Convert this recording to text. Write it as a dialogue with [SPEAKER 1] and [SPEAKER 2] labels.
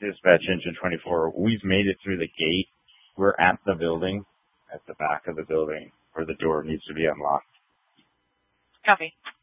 [SPEAKER 1] Dispatch Engine 24. We've made it through the gate. We're at the building, at the back of the building, where the door needs to be unlocked.
[SPEAKER 2] Copy.